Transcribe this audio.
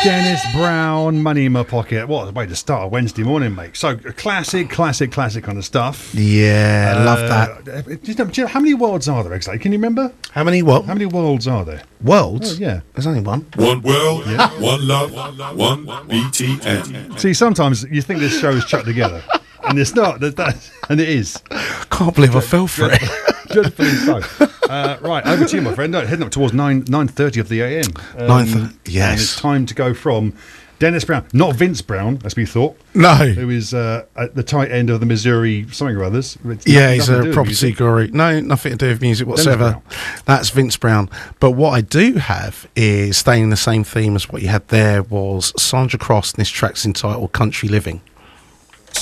Dennis Brown, Money in My Pocket. What a way to start a Wednesday morning, mate. So, classic kind of stuff. Yeah, love that. Do you know how many worlds are there, exactly? Can you remember? How many what? How many worlds are there? Worlds? Oh, yeah. There's only one. One world, one love, one BTN. See, sometimes you think this show is chucked together, and it's not. And it is. Can't believe I fell for it. Dreadfully so. Right, over to you, my friend. No, heading up towards 9:30 of the AM. 9:30, yes. And it's time to go from Dennis Brown, not Vince Brown, as we thought, No. who is at the tight end of the Missouri something or others. It's Yeah, nothing he's to do a with property music. guru. No, nothing to do with music whatsoever. Brown. That's Vince Brown. But what I do have is staying in the same theme as what you had there was Sandra Cross, and this track's entitled Country Living.